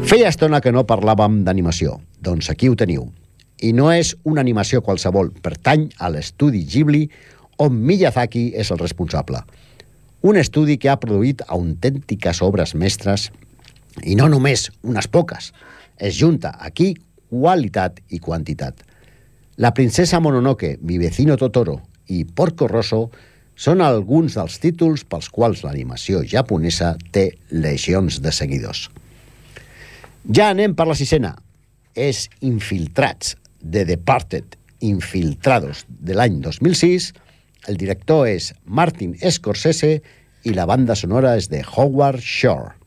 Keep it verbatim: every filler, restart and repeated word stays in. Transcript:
Feia estona que no parlàvem d'animació, doncs aquí ho teniu. I no és una animació qualsevol, pertany a l'estudi Ghibli, on Miyazaki és el responsable. Un estudi que ha produït autèntiques obres mestres, i no només unes poques. Es junta aquí qualitat i quantitat. La princesa Mononoke, Mi vecino Totoro i Porco Rosso són alguns dels títols pels quals l'animació japonesa té legions de seguidors. Ja anem per la sisena. És Infiltrats, de Departed, Infiltrados, de l'any dos mil sis. El director és Martin Scorsese i la banda sonora és de Howard Shore.